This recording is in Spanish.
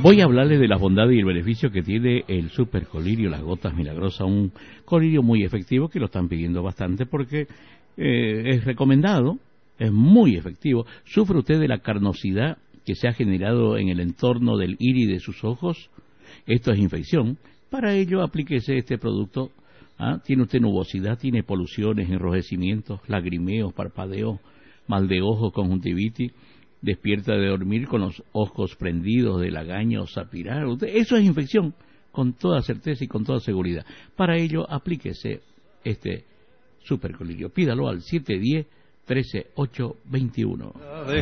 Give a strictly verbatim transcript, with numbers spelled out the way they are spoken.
Voy a hablarles de las bondades y el beneficio que tiene el super colirio, las gotas milagrosas, un colirio muy efectivo que lo están pidiendo bastante porque eh, es recomendado, es muy efectivo. ¿Sufre usted de la carnosidad que se ha generado en el entorno del iris de sus ojos? Esto es infección. Para ello aplíquese este producto. ¿Ah? Tiene usted nubosidad, tiene poluciones, enrojecimientos, lagrimeos, parpadeos, mal de ojos, conjuntivitis, despierta de dormir con los ojos prendidos de lagaña o sapirar. Eso es infección, con toda certeza y con toda seguridad. Para ello, aplíquese este supercolirio. Pídalo al siete uno cero, uno tres ocho dos uno.